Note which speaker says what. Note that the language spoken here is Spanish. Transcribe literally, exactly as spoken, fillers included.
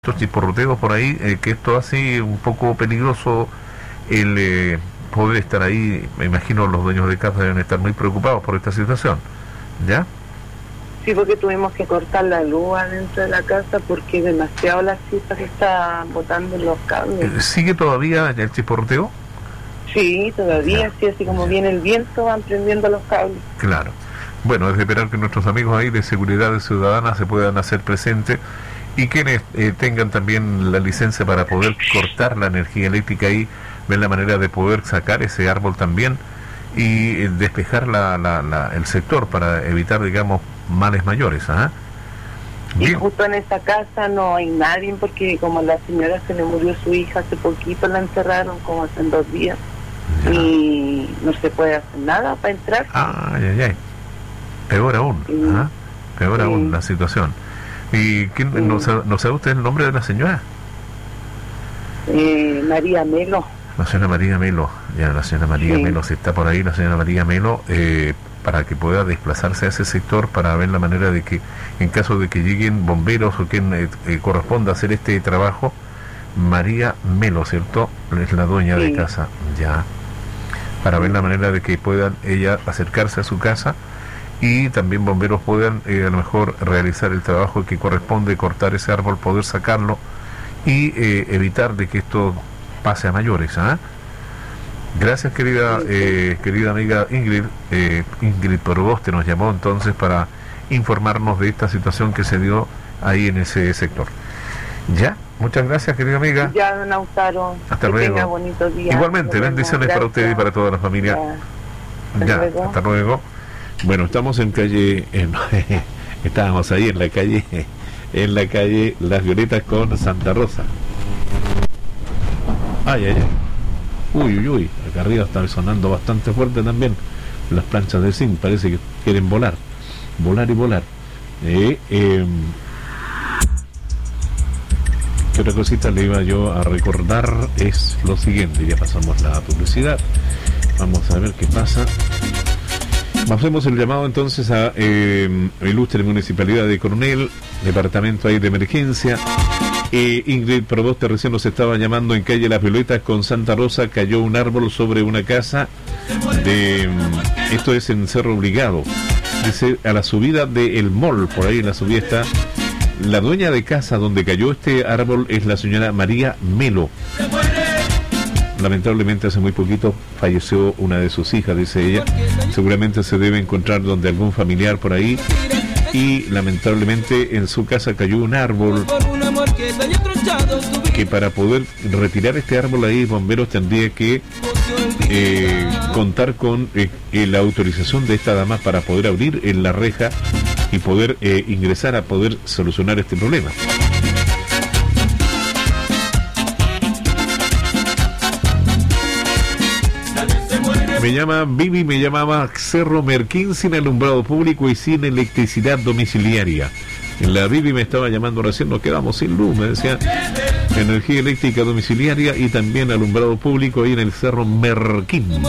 Speaker 1: estos chisporroteos por ahí, eh, que esto hace un poco peligroso el eh, poder estar ahí. Me imagino los dueños de casa deben estar muy preocupados por esta situación, ¿ya?
Speaker 2: Sí, porque tuvimos que cortar la luz adentro de la casa porque es demasiado la chispa que está botando en los cables.
Speaker 1: ¿Sigue todavía el chisporroteo?
Speaker 2: Sí, todavía,
Speaker 1: Ya.
Speaker 2: sí, así como viene el viento van prendiendo los cables.
Speaker 1: Claro. Bueno, es de esperar que nuestros amigos ahí de Seguridad Ciudadana se puedan hacer presentes y quienes eh, tengan también la licencia para poder cortar la energía eléctrica ahí, ven la manera de poder sacar ese árbol también y eh, despejar la, la, la, el sector para evitar, digamos, males mayores. ¿Ah?
Speaker 2: Y justo en esa casa no hay nadie porque como a la señora se le murió su hija hace poquito, la encerraron como hace dos días. Ya. Y no se puede hacer nada para entrar.
Speaker 1: Ay, ay, ay. Peor aún, sí. ¿Ah? Peor sí. aún la situación. ¿Y quién, sí. no, sabe, no sabe usted el nombre de la señora?
Speaker 2: Eh, María Melo.
Speaker 1: La señora María Melo, ya la señora María sí. Melo, si está por ahí la señora María Melo, eh, para que pueda desplazarse a ese sector para ver la manera de que, en caso de que lleguen bomberos o quien eh, eh, corresponda hacer este trabajo, María Melo, ¿cierto? Es la dueña sí. de casa, ya, para ver la manera de que puedan ella acercarse a su casa y también bomberos puedan eh, a lo mejor realizar el trabajo que corresponde, cortar ese árbol, poder sacarlo y eh, evitar de que esto pase a mayores. ¿Ah? Gracias, querida eh, querida amiga Ingrid. eh, Ingrid Proboste nos llamó entonces para informarnos de esta situación que se dio ahí en ese sector. Ya, muchas gracias, querida amiga.
Speaker 2: Ya, don Lautaro.
Speaker 1: Hasta
Speaker 2: que
Speaker 1: luego.
Speaker 2: Tenga bonito día.
Speaker 1: Igualmente, bendiciones para usted y para toda la familia.
Speaker 2: Ya,
Speaker 1: ya
Speaker 2: luego.
Speaker 1: Hasta luego. Bueno, estamos en calle, en, estábamos ahí en la calle, en la calle Las Violetas con Santa Rosa. Ay, ay, ay. Uy, uy, uy. Acá arriba está sonando bastante fuerte también. Las planchas de zinc parece que quieren volar. Volar y volar. Eh, eh, ¿Qué otra cosita le iba yo a recordar? Es lo siguiente. Ya pasamos la publicidad. Vamos a ver qué pasa. Hacemos el llamado entonces a eh, ilustre Municipalidad de Coronel, departamento ahí de emergencia. Eh, Ingrid Proboste recién nos estaba llamando en calle Las Violetas con Santa Rosa. Cayó un árbol sobre una casa de, esto es en Cerro Obligado, dice a la subida del mall, por ahí en la subida está. La dueña de casa donde cayó este árbol es la señora María Melo. Lamentablemente hace muy poquito falleció una de sus hijas, dice ella. Seguramente se debe encontrar donde algún familiar por ahí. Y lamentablemente en su casa cayó un árbol que para poder retirar este árbol ahí, bomberos tendría que eh, contar con eh, la autorización de esta dama para poder abrir en la reja y poder eh, ingresar a poder solucionar este problema. Me llama Vivi, me llamaba Cerro Merquín sin alumbrado público y sin electricidad domiciliaria. En la Vivi me estaba llamando recién, nos quedamos sin luz, me decía, energía eléctrica domiciliaria y también alumbrado público ahí en el Cerro Merquín.